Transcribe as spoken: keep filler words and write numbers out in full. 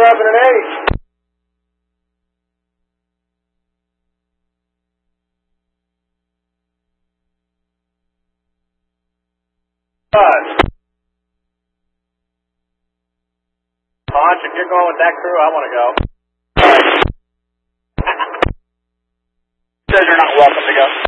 seven, and eight. Five. Ponch, if you're going with that crew, I want to go. All right. Says you're not welcome to go.